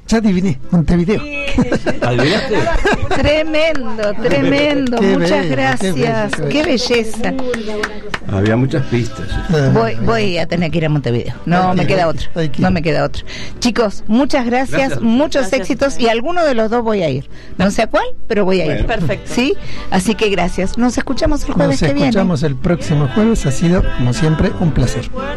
Ya adiviné, Montevideo. ¿Adivinaste? Tremendo. Qué Muchas bello, gracias. Qué belleza. Había muchas pistas. Voy a tener que ir a Montevideo. No me queda otra. No me queda otra. Chicos, muchas gracias. Muchos éxitos. Y a alguno de los dos voy a ir. No sé a cuál, pero voy a ir. Perfecto. ¿Sí? Así que gracias. Nos escuchamos el jueves que viene. Nos escuchamos el próximo jueves. Ha sido, como siempre, un placer.